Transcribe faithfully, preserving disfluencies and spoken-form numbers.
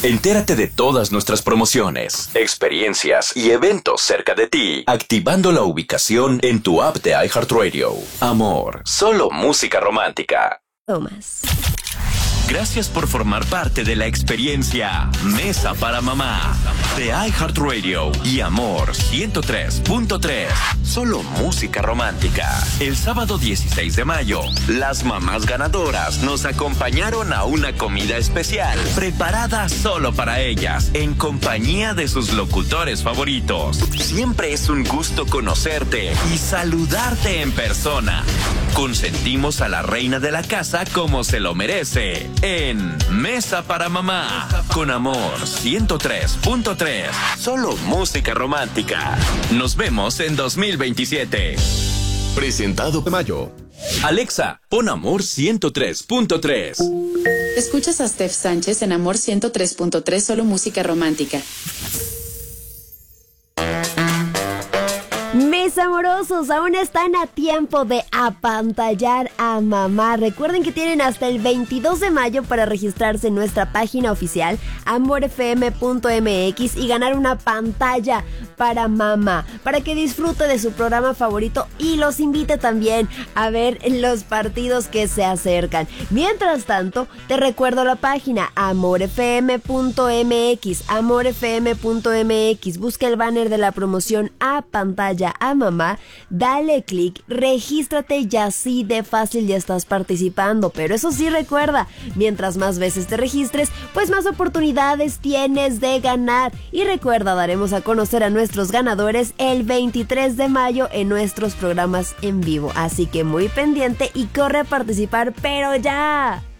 Entérate de todas nuestras promociones, experiencias y eventos cerca de ti, activando la ubicación en tu app de iHeartRadio. Amor, solo música romántica. Tomás. Gracias por formar parte de la experiencia Mesa para Mamá de iHeartRadio y Amor ciento tres punto tres. Solo música romántica. El sábado dieciséis de mayo, las mamás ganadoras nos acompañaron a una comida especial preparada solo para ellas en compañía de sus locutores favoritos. Siempre es un gusto conocerte y saludarte en persona. Consentimos a la reina de la casa como se lo merece en Mesa para Mamá con Amor ciento tres punto tres. Solo música romántica. Nos vemos en dos mil veintisiete. Presentado de mayo. Alexa, pon Amor ciento tres punto tres. Escuchas a Steph Sánchez en Amor ciento tres punto tres, solo música romántica. Mis amorosos, aún están a tiempo de apantallar a mamá. Recuerden que tienen hasta el veintidós de mayo para registrarse en nuestra página oficial amor f m punto m x y ganar una pantalla para mamá, para que disfrute de su programa favorito y los invite también a ver los partidos que se acercan. Mientras tanto, te recuerdo la página amor f m punto m x, amor f m punto m x. Busca el banner de la promoción a pantalla a mamá, dale clic, regístrate y así de fácil ya estás participando. Pero eso sí, recuerda, mientras más veces te registres, pues más oportunidades tienes de ganar. Y recuerda, daremos a conocer a nuestros ganadores el veintitrés de mayo en nuestros programas en vivo. Así que muy pendiente y corre a participar, pero ya.